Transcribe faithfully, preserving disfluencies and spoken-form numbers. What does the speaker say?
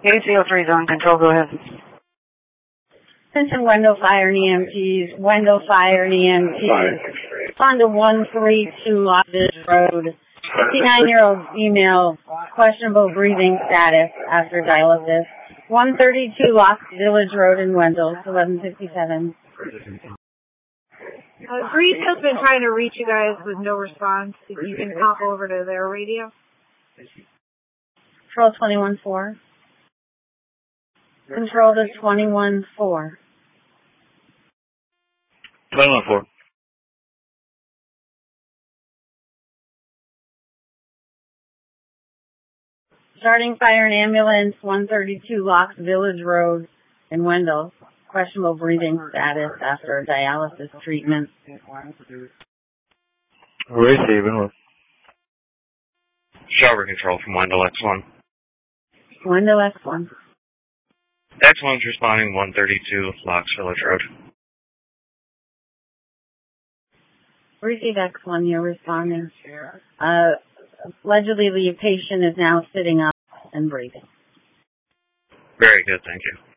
A C O three zone control, go ahead. Attention Wendell Fire and E M Ts, Wendell Fire and E M Ts. On to one three two Lock Village Road. fifty-nine-year-old female, questionable breathing status after dialysis. one thirty-two Lock Village Road in Wendell, eleven fifty-seven. Uh, Greece has been trying to reach you guys with no response. If you can hop over to their radio. Control twenty-one four. Control to twenty-one four. twenty-one four. Starting fire and ambulance, one thirty-two Locks Village Road in Wendell. Questionable breathing status after dialysis treatment. Receiving. Shower control from Wendell X one. Wendell X one. X one's responding one thirty-two Locks Village Road. Receive X one, you're responding. Uh, allegedly the patient is now sitting up and breathing. Very good, thank you.